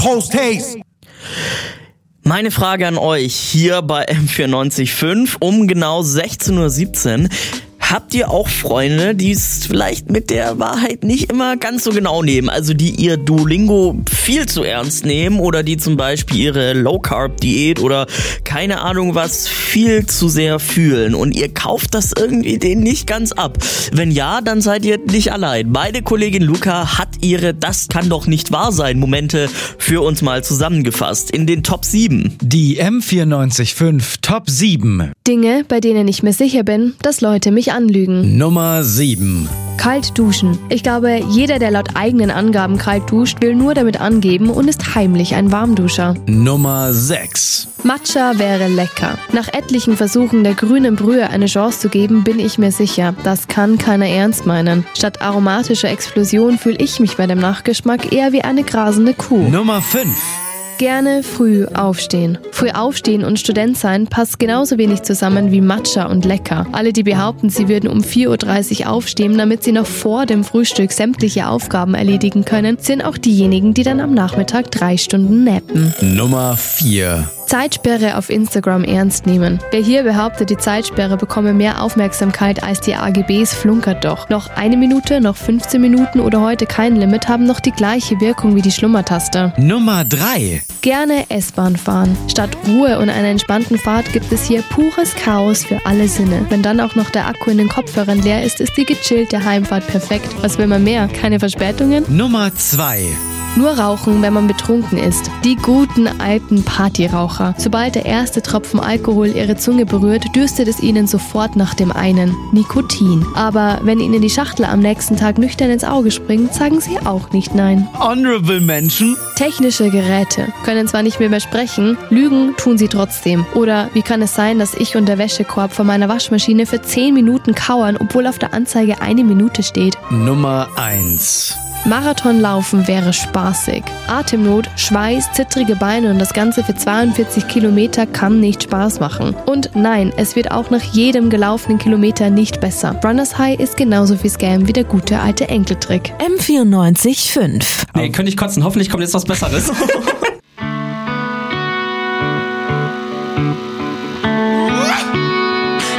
Post Haste! Meine Frage an euch hier bei M94.5 um genau 16:17 Uhr. Habt ihr auch Freunde, die es vielleicht mit der Wahrheit nicht immer ganz so genau nehmen? Also die ihr Duolingo viel zu ernst nehmen oder die zum Beispiel ihre Low-Carb-Diät oder keine Ahnung was viel zu sehr fühlen und ihr kauft das irgendwie denen nicht ganz ab? Wenn ja, dann seid ihr nicht allein. Meine Kollegin Luca hat ihre "Das kann doch nicht wahr sein" Momente für uns mal zusammengefasst in den Top 7. Die M94.5 Top 7. Dinge, bei denen ich mir sicher bin, dass Leute mich anlügen. Nummer 7. Kalt duschen. Ich glaube, jeder, der laut eigenen Angaben kalt duscht, will nur damit angeben und ist heimlich ein Warmduscher. Nummer 6. Matcha wäre lecker. Nach etlichen Versuchen der grünen Brühe eine Chance zu geben, bin ich mir sicher, das kann keiner ernst meinen. Statt aromatischer Explosion fühle ich mich bei dem Nachgeschmack eher wie eine grasende Kuh. Nummer 5. Gerne früh aufstehen. Früh aufstehen und Student sein passt genauso wenig zusammen wie Matcha und lecker. Alle, die behaupten, sie würden um 4:30 Uhr aufstehen, damit sie noch vor dem Frühstück sämtliche Aufgaben erledigen können, sind auch diejenigen, die dann am Nachmittag 3 Stunden nappen. Nummer 4. Zeitsperre auf Instagram ernst nehmen. Wer hier behauptet, die Zeitsperre bekomme mehr Aufmerksamkeit als die AGBs, flunkert doch. Noch 1 Minute, noch 15 Minuten oder heute kein Limit haben noch die gleiche Wirkung wie die Schlummertaste. Nummer 3. Gerne S-Bahn fahren. Statt Ruhe und einer entspannten Fahrt gibt es hier pures Chaos für alle Sinne. Wenn dann auch noch der Akku in den Kopfhörern leer ist, ist die gechillte Heimfahrt perfekt. Was will man mehr? Keine Verspätungen? Nummer 2. Nur rauchen, wenn man betrunken ist. Die guten alten Partyraucher. Sobald der erste Tropfen Alkohol ihre Zunge berührt, dürstet es ihnen sofort nach dem einen: Nikotin. Aber wenn ihnen die Schachtel am nächsten Tag nüchtern ins Auge springt, sagen sie auch nicht nein. Honorable Menschen. Technische Geräte können zwar nicht mehr sprechen, lügen tun sie trotzdem. Oder wie kann es sein, dass ich und der Wäschekorb vor meiner Waschmaschine für 10 Minuten kauern, obwohl auf der Anzeige 1 Minute steht? Nummer 1. Marathonlaufen wäre spaßig. Atemnot, Schweiß, zittrige Beine und das Ganze für 42 Kilometer kann nicht Spaß machen. Und nein, es wird auch nach jedem gelaufenen Kilometer nicht besser. Runners High ist genauso viel Scam wie der gute alte Enkeltrick. M94.5. Nee, könnte ich kotzen. Hoffentlich kommt jetzt was Besseres.